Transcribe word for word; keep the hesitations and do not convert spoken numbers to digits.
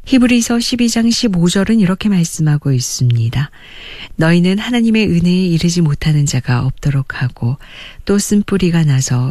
히브리서 십이 장 십오 절은 이렇게 말씀하고 있습니다. 너희는 하나님의 은혜에 이르지 못하는 자가 없도록 하고 또 쓴뿌리가 나서